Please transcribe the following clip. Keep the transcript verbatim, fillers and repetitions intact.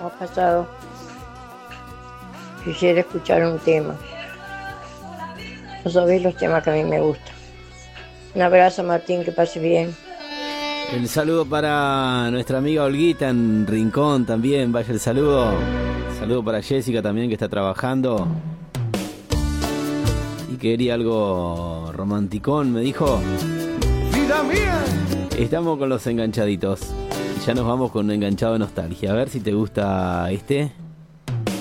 ha pasado. Quisiera escuchar un tema. No sabés los temas que a mí me gustan. Un abrazo, Martín, que pase bien. El saludo para nuestra amiga Olguita en Rincón también, vaya el saludo. Saludo para Jessica también, que está trabajando y quería algo romanticón, me dijo. ¡Vida mía! Estamos con los enganchaditos. Ya nos vamos con un enganchado de nostalgia. A ver si te gusta este.